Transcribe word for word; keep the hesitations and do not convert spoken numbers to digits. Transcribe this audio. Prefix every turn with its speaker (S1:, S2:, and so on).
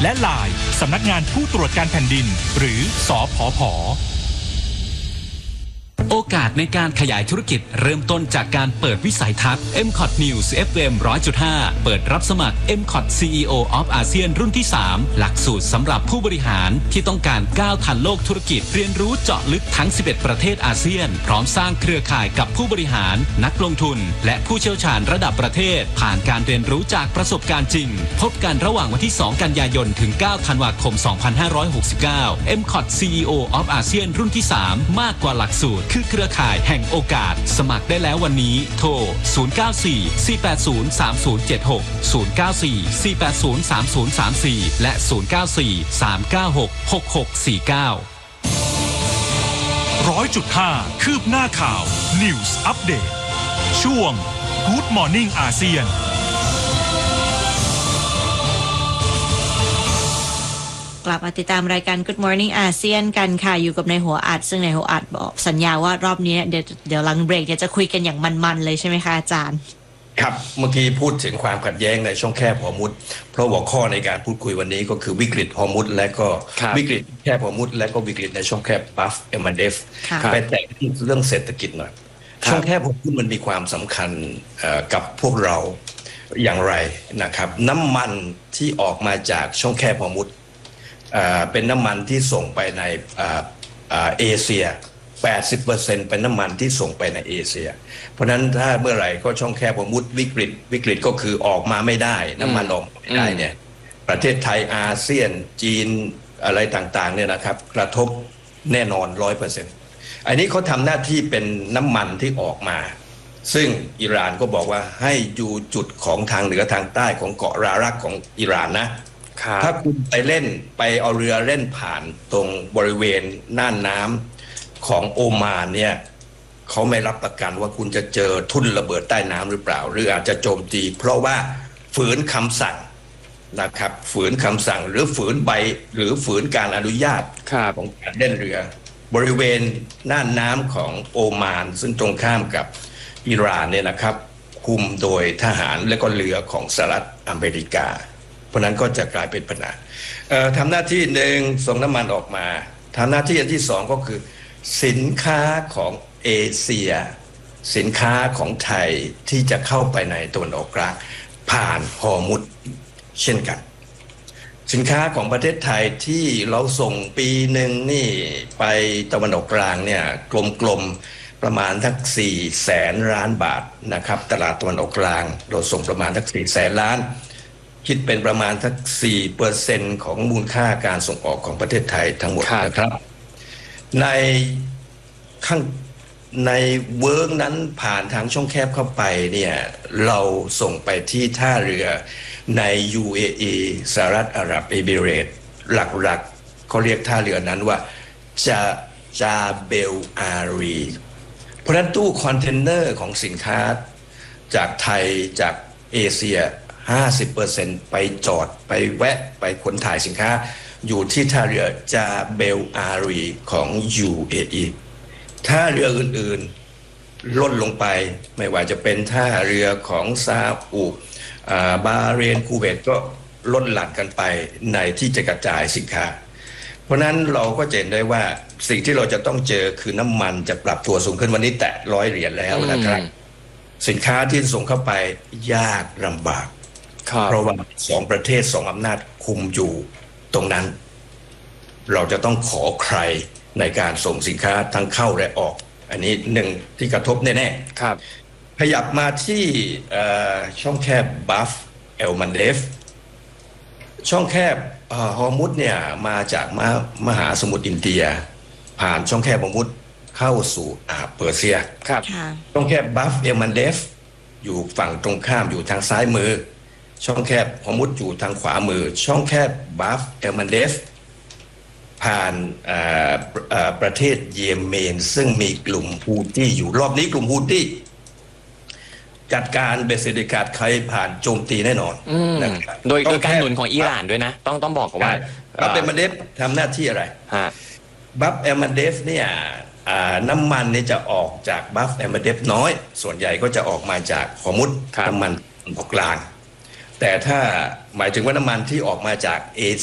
S1: และ ไลน์ สำนักงานผู้ตรวจการแผ่นดินหรือสผผ.
S2: โอกาสในการขยายธุรกิจเริ่มต้นจากการเปิดวิสัยทัศน์ เอ็ม คอท News เอฟ เอ็ม หนึ่งร้อยจุดห้า เปิดรับสมัคร เอ็ม คอท ซี อี โอ of อาเซียนรุ่นที่ สาม หลักสูตรสำหรับผู้บริหารที่ต้องการก้าวทันโลกธุรกิจเรียนรู้เจาะลึกทั้ง สิบเอ็ด ประเทศอาเซียนพร้อมสร้างเครือข่ายกับผู้บริหารนักลงทุนและผู้เชี่ยวชาญระดับประเทศผ่านการเรียนรู้จากประสบการณ์จริงพบกันระหว่างวันที่ สอง กันยายนถึง เก้า ธันวาคม สองพันห้าร้อยหกสิบเก้า เอ็ม คอท ซี อี โอ of อาเซียนรุ่นที่ สาม มากกว่าหลักสูตรคือเครือข่ายแห่งโอกาสสมัครได้แล้ววันนี้โทร ศูนย์ เก้า สี่ สี่ แปด ศูนย์ สาม ศูนย์ เจ็ด หก ศูนย์ เก้า สี่ สี่ แปด ศูนย์ สาม ศูนย์ สาม สี่ และ ศูนย์ เก้า สี่ สาม เก้า หก หก หก สี่ เก้า
S1: ร้อยจุดห้า คืบหน้าข่าว News Update ช่วง Good Morning อาเซียน
S3: กลับมาติดตามรายการ Good Morning อาเซียนกันค่ะอยู่กับในหัวอัดซึ่งในหัวอัดบอกสัญญาว่ารอบนี้เดี๋ยวเดี๋ยวหลังเบรกเดี๋ยวจะคุยกันอย่างมันๆเลยใช่ไหมคะอาจารย์
S4: ครับเมื่อกี้พูดถึงความขัดแย้งในช่องแคบฮอร์มุซเพราะหัวข้อในการพูดคุยวันนี้ก็คือวิกฤตฮอร์มุซและก็วิกฤตแคบฮอร์มุซและก็วิกฤตในช่องแคบบัฟเอลมาเดฟไปแต่ที่เรื่องเศรษฐกิจหน่อยช่องแคบฮอร์มุซมันมีความสำคัญกับพวกเราอย่างไรนะครับน้ำมันที่ออกมาจากช่องแคบฮอร์มุซเป็นน้ำมันที่ส่งไปในเอเชีย แปดสิบเปอร์เซ็นต์ เป็นน้ำมันที่ส่งไปในเอเชียเพราะนั้นถ้าเมื่อไหร่ก็ช่องแคบฮอร์มุซวิกฤตวิกฤตก็คือออกมาไม่ได้น้ำมันออกไม่ได้เนี่ยประเทศไทยอาเซียนจีนอะไรต่างๆเนี่ยนะครับกระทบแน่นอน ร้อยเปอร์เซ็นต์ อันนี้เขาทำหน้าที่เป็นน้ำมันที่ออกมาซึ่งอิหร่านก็บอกว่าให้อยู่จุดของทางเหนือทางใต้ของเกาะรารักของอิหร่านนะถ้าคุณไปเล่นไปเอาเรือเล่นผ่านตรงบริเวณน่านน้ำของโอมานเนี่ยเขาไม่รับประกันว่าคุณจะเจอทุ่นระเบิดใต้น้ำหรือเปล่าหรืออาจจะโจมตีเพราะว่าฝืนคำสั่งนะครับฝืนคำสั่งหรือฝืนใบหรือฝืนการอนุญาตของการเล่นเรือบริเวณน่านน้ำของโอมานซึ่งตรงข้ามกับอิหร่านเนี่ยนะครับคุมโดยทหารและก็เรือของสหรัฐอเมริกาเพราะนั้นก็จะกลายเป็นปัญหาทำหน้าที่หนึ่งส่งน้ำมันออกมาทำหน้าที่อันที่สองก็คือสินค้าของเอเชียสินค้าของไทยที่จะเข้าไปในตะวันออกกลางผ่านฮอร์มุซเช่นกันสินค้าของประเทศไทยที่เราส่งปีหนึ่งนี่ไปตะวันออกกลางเนี่ยกลมๆประมาณทักสี่แสนล้านบาทนะครับตลาดตะวันออกกลางเราส่งประมาณทักสี่แสนล้านคิดเป็นประมาณสัก สี่เปอร์เซ็นต์ ของมูลค่าการส่งออกของประเทศไทยทั้งหมดนะครับในข้างในเวิร์กนั้นผ่านทางช่องแคบเข้าไปเนี่ยเราส่งไปที่ท่าเรือใน ยู เอ อี สหรัฐอาหรับเอมิเรตส์หลักๆเขาเรียกท่าเรือนั้นว่าจาจาเบลอารีเพราะนั้นตู้คอนเทนเนอร์ของสินค้าจากไทยจากเอเชียห้าสิบเปอร์เซ็นต์ ไปจอดไปแวะไปขนถ่ายสินค้าอยู่ที่ท่าเรือจาเบลอารีของ ยู เอ อี ท่าเรืออื่นๆลดลงไปไม่ว่าจะเป็นท่าเรือของซาอุบาห์เรนคูเวตก็ลดหลั่นกันไปในที่จะกระจายสินค้าเพราะนั้นเราก็เห็นได้ว่าสิ่งที่เราจะต้องเจอคือน้ำมันจะปรับตัวสูงขึ้นวันนี้แตะร้อยเหรียญแล้วนะครับสินค้าที่ส่งเข้าไปยากลำบากเพราะว่าสองประเทศสองอำนาจคุมอยู่ตรงนั้นเราจะต้องขอใครในการส่งสินค้าทั้งเข้าและออกอันนี้หนึ่งที่กระทบแน่ๆครับขยับมาที่ช่องแคบบัฟเอลมันเดฟช่องแคบฮอร์มุซเนี่ยมาจากมมหาสมุทรอินเดียผ่านช่องแคบฮอร์มุซเข้าสู่อ่าวเปอร์เซียครับช่องแคบบัฟเอลมันเดฟอยู่ฝั่งตรงข้ามอยู่ทางซ้ายมือช่องแคบฮอร์มุซอยู่ทางขวามือช่องแคบบัฟเอลมันเดฟผ่านประเทศเยเมนซึ่งมีกลุ่มฮูตี้อยู่รอบนี้กลุ่มฮูตี้จัดการเบสเซดิกาดใครผ่านโจมตีแน่นอน
S5: โดยโดยการหนุนของอิหร่านด้วยนะต้องต้องบอกว่า
S4: บัฟเอลมันเดฟทำหน้าที่อะไรบัฟเอลมันเดฟเนี่ยน้ำมันนี่จะออกจากบัฟเอลมันเดฟน้อยส่วนใหญ่ก็จะออกมาจากฮอร์มุซน้ำมันออกกลางแต่ถ้าหมายถึงว่าน้ำมันที่ออกมาจากเอ